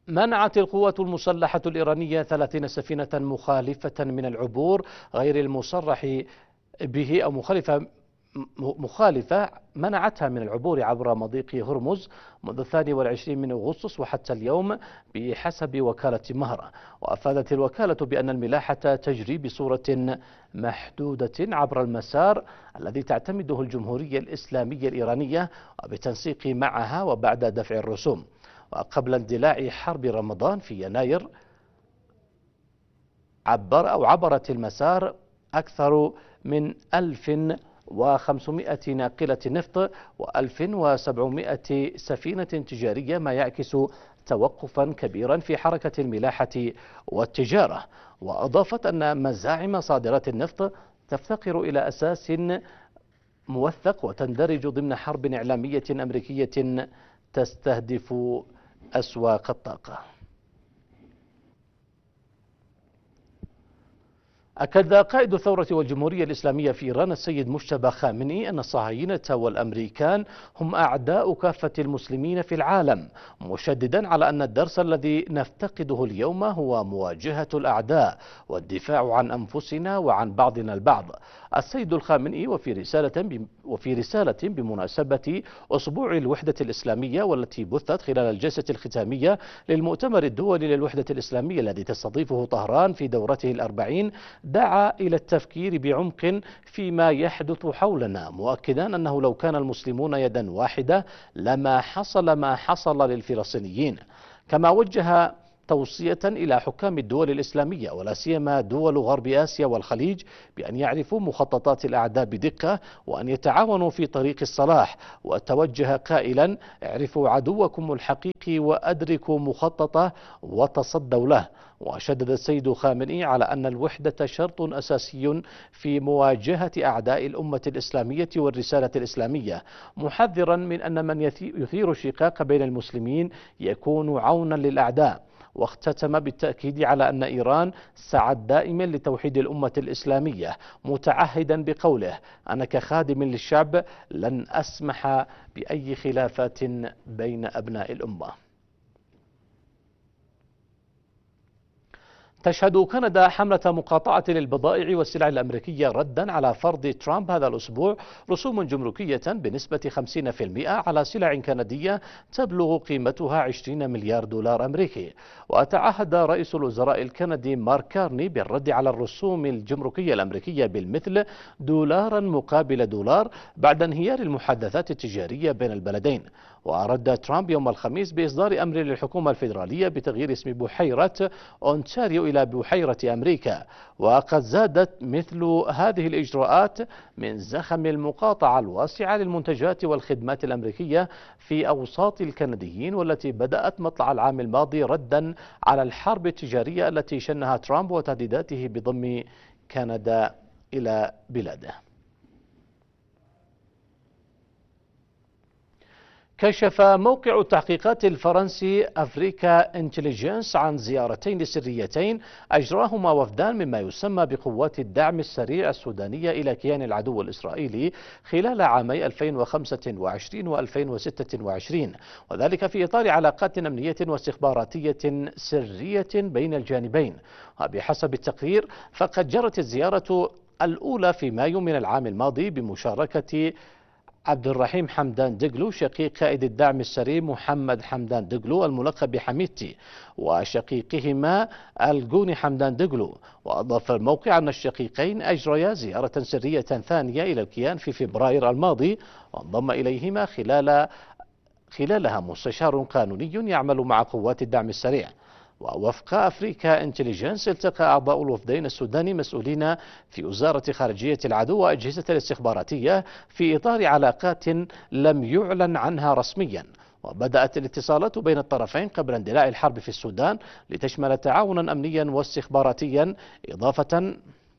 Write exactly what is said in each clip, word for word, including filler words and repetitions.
منعت القوات المسلحة الإيرانية ثلاثين سفينة مخالفة من العبور غير المصرح به أو مخالفة مخالفة منعتها من العبور عبر مضيق هرمز منذ الثاني والعشرين من أغسطس وحتى اليوم بحسب وكالة مهرة. وأفادت الوكالة بأن الملاحة تجري بصورة محدودة عبر المسار الذي تعتمده الجمهورية الإسلامية الإيرانية وبتنسيق معها وبعد دفع الرسوم. وقبل اندلاع حرب رمضان في يناير عبر أو عبرت المسار أكثر من ألف وخمسمائة ناقلة نفط وألف وسبعمائة سفينة تجارية، ما يعكس توقفا كبيرا في حركة الملاحة والتجارة. وأضافت أن مزاعم صادرات النفط تفتقر إلى أساس موثق وتندرج ضمن حرب إعلامية أمريكية تستهدف أسواق الطاقة. أكد قائد الثورة والجمهورية الإسلامية في إيران السيد مجتبى خامنئي أن الصهاينة والأمريكان هم أعداء كافة المسلمين في العالم، مشددا على أن الدرس الذي نفتقده اليوم هو مواجهة الأعداء والدفاع عن أنفسنا وعن بعضنا البعض. السيد الخامنئي وفي رسالة وفي رسالة بمناسبة أسبوع الوحدة الإسلامية والتي بثت خلال الجلسة الختامية للمؤتمر الدولي للوحدة الإسلامية الذي تستضيفه طهران في دورته الأربعين، دعا إلى التفكير بعمق فيما يحدث حولنا، مؤكدا أنه لو كان المسلمون يدا واحدة لما حصل ما حصل للفلسطينيين. كما وجه توصية إلى حكام الدول الإسلامية ولا سيما دول غرب آسيا والخليج بأن يعرفوا مخططات الأعداء بدقة وأن يتعاونوا في طريق الصلاح. وتوجه قائلا: اعرفوا عدوكم الحقيقي وأدركوا مخططه وتصدوا له. وشدد السيد خامنئي على أن الوحدة شرط أساسي في مواجهة أعداء الأمة الإسلامية والرسالة الإسلامية، محذرا من أن من يثير الشقاق بين المسلمين يكون عونا للأعداء. واختتم بالتأكيد على أن إيران سعت دائما لتوحيد الأمة الإسلامية، متعهدا بقوله: أنا كخادم للشعب لن أسمح بأي خلافات بين أبناء الأمة. تشهد كندا حملة مقاطعة للبضائع والسلع الأمريكية ردا على فرض ترامب هذا الأسبوع رسوم جمركية بنسبة خمسين بالمئة على سلع كندية تبلغ قيمتها عشرين مليار دولار أمريكي. وتعهد رئيس الوزراء الكندي مارك كارني بالرد على الرسوم الجمركية الأمريكية بالمثل دولارا مقابل دولار بعد انهيار المحادثات التجارية بين البلدين. وأرد ترامب يوم الخميس بإصدار أمر للحكومة الفيدرالية بتغيير اسم بحيرة أونتاريو إلى بحيرة أمريكا. وقد زادت مثل هذه الإجراءات من زخم المقاطعة الواسعة للمنتجات والخدمات الأمريكية في أوساط الكنديين، والتي بدأت مطلع العام الماضي ردا على الحرب التجارية التي شنها ترامب وتهديداته بضم كندا إلى بلاده. كشف موقع التحقيقات الفرنسي أفريكا انتليجنس عن زيارتين سريتين أجراهما وفدان مما يسمى بقوات الدعم السريع السودانية إلى كيان العدو الإسرائيلي خلال عامي ألفين وخمسة وعشرين وألفين وستة وعشرين، وذلك في إطار علاقات أمنية واستخباراتية سرية بين الجانبين. وبحسب التقرير فقد جرت الزيارة الأولى في مايو من العام الماضي بمشاركة عبد الرحيم حمدان دقلو شقيق قائد الدعم السري محمد حمدان دقلو الملقب بحميدتي وشقيقهما الجوني حمدان دقلو. وأضاف الموقع أن الشقيقين أجريا زيارة سرية ثانية إلى الكيان في فبراير الماضي، وانضم إليهما خلال خلالها مستشار قانوني يعمل مع قوات الدعم السريع. ووفق أفريكا انتليجنس التقى أعضاء الوفدين السوداني مسؤولين في وزارة خارجية العدو وأجهزة الاستخباراتية في إطار علاقات لم يعلن عنها رسميا. وبدأت الاتصالات بين الطرفين قبل اندلاع الحرب في السودان لتشمل تعاونا أمنيا واستخباراتيا إضافة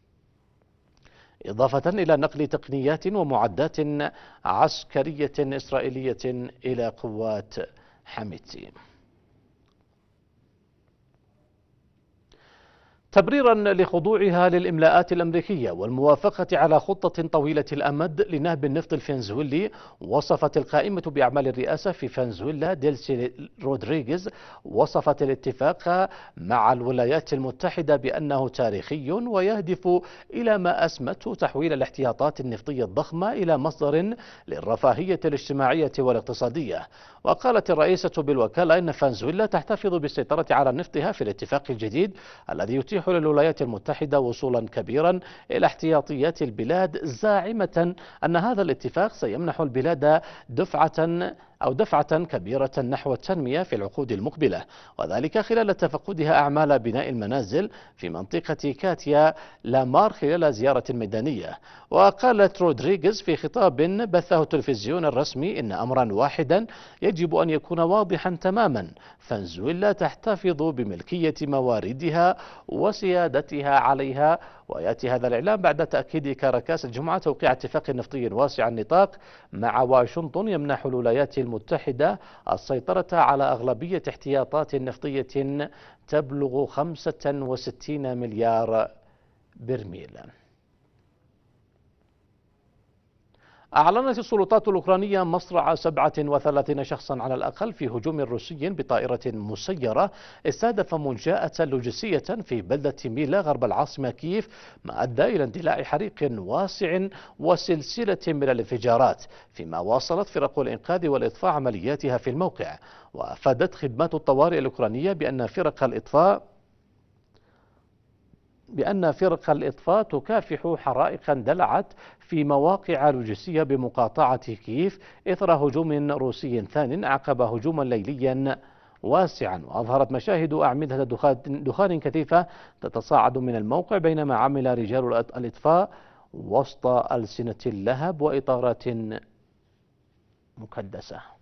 إضافة إلى نقل تقنيات ومعدات عسكرية إسرائيلية إلى قوات حميدتي. تبريرا لخضوعها للإملاءات الأمريكية والموافقة على خطة طويلة الأمد لنهب النفط الفنزويلي، وصفت القائمة بأعمال الرئاسة في فنزويلا ديلسي رودريغيز وصفت الاتفاق مع الولايات المتحدة بأنه تاريخي ويهدف إلى ما أسمته تحويل الاحتياطات النفطية الضخمة إلى مصدر للرفاهية الاجتماعية والاقتصادية. وقالت الرئيسة بالوكالة إن فنزويلا تحتفظ بالسيطرة على نفطها في الاتفاق الجديد الذي يتيح للولايات المتحدة وصولا كبيرا إلى احتياطيات البلاد، زاعمة أن هذا الاتفاق سيمنح البلاد دفعة أو دفعة كبيرة نحو التنمية في العقود المقبلة، وذلك خلال تفقدها أعمال بناء المنازل في منطقة كاتيا لامار خلال زيارة ميدانية. وقالت رودريغيز في خطاب بثه التلفزيون الرسمي إن أمرا واحدا يجب أن يكون واضحا تماما: فنزويلا تحتفظ بملكية مواردها وسيادتها عليها. ويأتي هذا الإعلان بعد تأكيد كاراكاس الجمعة توقيع اتفاق نفطي واسع النطاق مع واشنطن يمنح الولايات المتحدة السيطرة على أغلبية احتياطات نفطية تبلغ خمسة وستين مليار برميل. أعلنت السلطات الأوكرانية مصرع سبعة وثلاثين شخصا على الأقل في هجوم روسي بطائرة مسيرة استهدف منشأة لوجستية في بلدة ميلا غرب العاصمة كييف، ما أدى إلى اندلاع حريق واسع وسلسلة من الانفجارات، فيما واصلت فرق الإنقاذ والإطفاء عملياتها في الموقع. وأفادت خدمات الطوارئ الأوكرانية بأن فرق الإطفاء بأن فرق الإطفاء تكافح حرائق اندلعت في مواقع لوجستية بمقاطعة كييف إثر هجوم روسي ثان عقب هجوما ليليا واسعا. وأظهرت مشاهد أعمدة دخان كثيفة تتصاعد من الموقع بينما عمل رجال الإطفاء وسط ألسنة اللهب وإطارات مكدسة.